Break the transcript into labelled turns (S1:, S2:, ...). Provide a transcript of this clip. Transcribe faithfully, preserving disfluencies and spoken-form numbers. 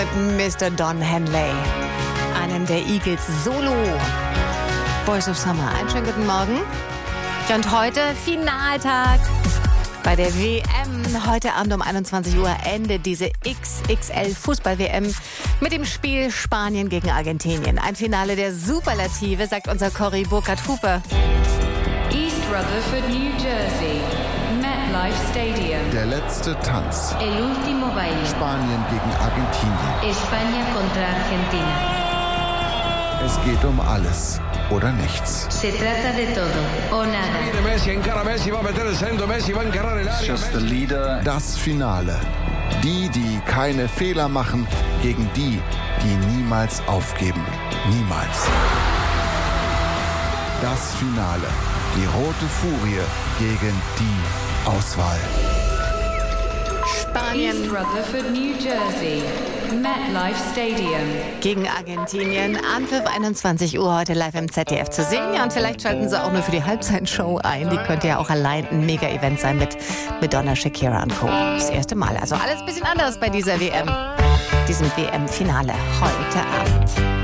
S1: Mister Don Henley, einem der Eagles Solo. Boys of Summer. Einen schönen guten Morgen. Und heute Finaltag bei der W M. Heute Abend um einundzwanzig Uhr endet diese X X L-Fußball-W M mit dem Spiel Spanien gegen Argentinien. Ein Finale der Superlative, sagt unser Cory Burkhardt-Hupe.
S2: East Rutherford, New Jersey. MetLife Stadium.
S3: Der letzte Tanz.
S4: El último baile.
S3: Spanien gegen Argentinien.
S4: España contra Argentina.
S3: Es geht um alles oder nichts.
S4: Se trata de todo o nada.
S3: Just the leader. Das Finale. Die, die keine Fehler machen, gegen die, die niemals aufgeben. Niemals. Das Finale. Die rote Furie gegen die Auswahl.
S1: Spanien
S2: East Rutherford, New Jersey. MetLife Stadium.
S1: gegen Argentinien. Anpfiff einundzwanzig Uhr heute live im Z D F zu sehen. Ja, und vielleicht schalten Sie auch nur für die Halbzeitshow ein. Die könnte ja auch allein ein Mega-Event sein mit Madonna, Shakira und Co. Das erste Mal. Also alles ein bisschen anders bei dieser W M. Diesem W M-Finale heute Abend.